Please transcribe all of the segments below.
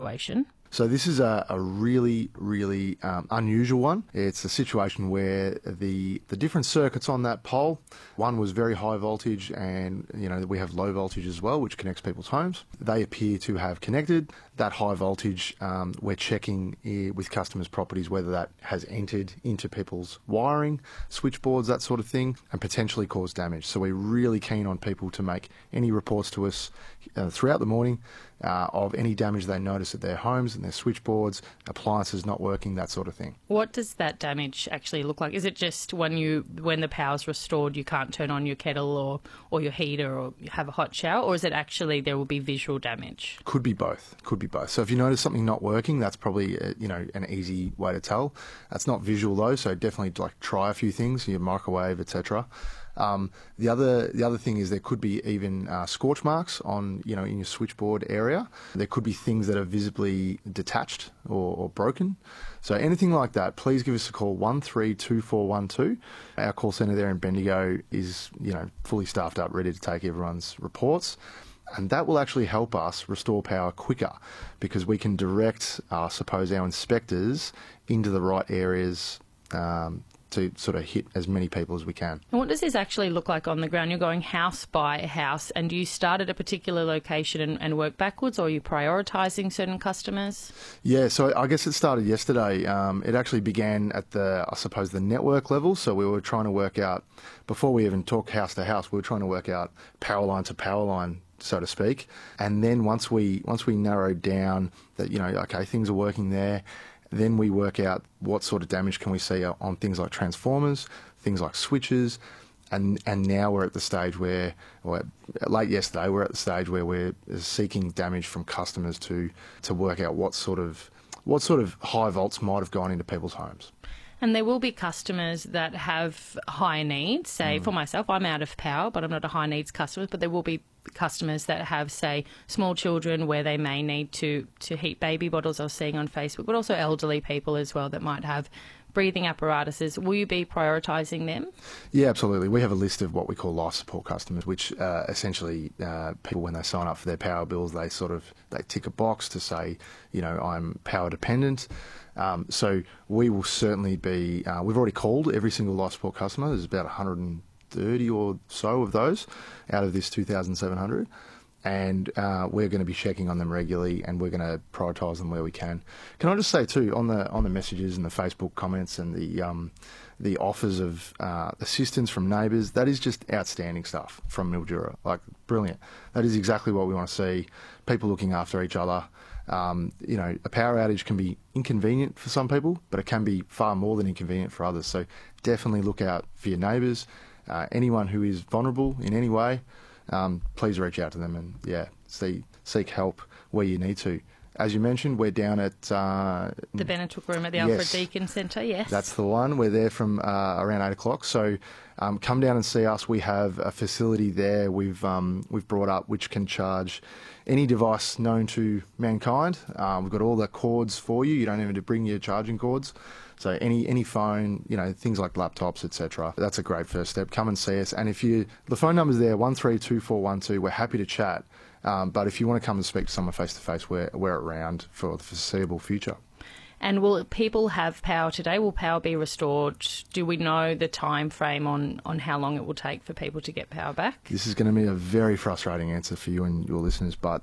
situation? So this is a really, really unusual one. It's a situation where the different circuits on that pole, one was very high voltage and, we have low voltage as well, which connects people's homes. They appear to have connected. That high voltage, we're checking with customers' properties whether that has entered into people's wiring, switchboards, that sort of thing, and potentially caused damage. So we're really keen on people to make any reports to us throughout the morning of any damage they notice at their homes and their switchboards, appliances not working, that sort of thing. What does that damage actually look like? Is it just when the power's restored, you can't turn on your kettle or your heater or have a hot shower, or is it actually there will be visual damage? Could be both. So if you notice something not working, that's probably an easy way to tell. That's not visual though, so definitely try a few things, your microwave, etc. The other thing is there could be even scorch marks on in your switchboard area. There could be things that are visibly detached or broken. So anything like that, please give us a call, 132412. Our call centre there in Bendigo is fully staffed up, ready to take everyone's reports. And that will actually help us restore power quicker because we can direct, our inspectors into the right areas to sort of hit as many people as we can. And what does this actually look like on the ground? You're going house by house, and do you start at a particular location and work backwards, or are you prioritising certain customers? Yeah, so I guess it started yesterday. It actually began at the network level. So we were trying to work out, before we even talk house to house, we were trying to work out power line to power line, so to speak. And then once we narrowed down that, okay, things are working there, then we work out what sort of damage can we see on things like transformers, things like switches, and now we're at the stage where, late yesterday, we're at the stage where we're seeking damage from customers to work out what sort of high volts might have gone into people's homes. And there will be customers that have high needs. Say, for myself, I'm out of power, but I'm not a high needs customer. But there will be customers that have, say, small children where they may need to heat baby bottles I was seeing on Facebook, but also elderly people as well that might have breathing apparatuses. Will you be prioritising them? Yeah, absolutely. We have a list of what we call life support customers, which essentially people, when they sign up for their power bills, they tick a box to say, I'm power dependent. So we will certainly be, we've already called every single life support customer. There's about 130 or so of those out of this 2,700. And we're going to be checking on them regularly, and we're going to prioritise them where we can. Can I just say too, on the messages and the Facebook comments and the offers of assistance from neighbours, that is just outstanding stuff from Mildura. Brilliant. That is exactly what we want to see. People looking after each other. A power outage can be inconvenient for some people, but it can be far more than inconvenient for others. So definitely look out for your neighbours. Anyone who is vulnerable in any way, please reach out to them and seek help where you need to. As you mentioned, we're down at the Benetooke Room at the Alfred Deakin Centre. Yes, that's the one. We're there from around 8 o'clock. So come down and see us. We have a facility there we've brought up which can charge any device known to mankind. We've got all the cords for you. You don't even have to bring your charging cords. So any phone, things like laptops, etc. That's a great first step. Come and see us. And the phone number's there, 132412. We're happy to chat. But if you want to come and speak to someone face to face, we're around for the foreseeable future. And will people have power today? Will power be restored? Do we know the time frame on how long it will take for people to get power back? This is going to be a very frustrating answer for you and your listeners, but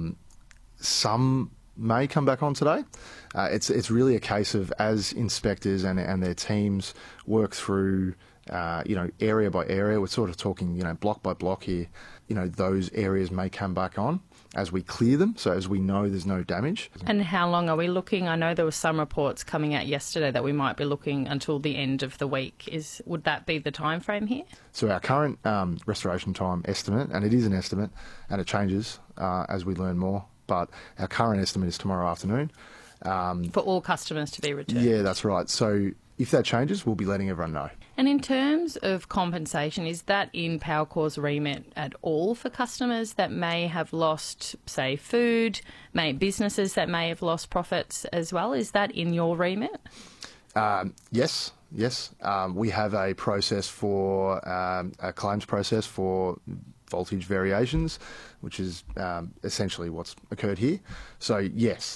some may come back on today. It's really a case of, as inspectors and their teams work through area by area, we're sort of talking block by block here, those areas may come back on as we clear them, so as we know there's no damage. And how long are we looking? I know there were some reports coming out yesterday that we might be looking until the end of the week. Would that be the time frame here? So our current restoration time estimate, and it is an estimate and it changes as we learn more, but our current estimate is tomorrow afternoon. For all customers to be returned? Yeah, that's right. So if that changes, we'll be letting everyone know. And in terms of compensation, is that in Powercor's remit at all for customers that may have lost, say, food, businesses that may have lost profits as well? Is that in your remit? Yes. We have a process for a claims process for voltage variations, which is essentially what's occurred here. So yes,